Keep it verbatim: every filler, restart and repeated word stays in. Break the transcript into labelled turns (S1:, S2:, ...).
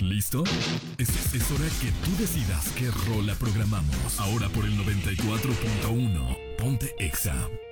S1: ¿Listo? Es, es hora que tú decidas qué rola programamos. Ahora por el noventa y cuatro punto uno. Ponte Exa.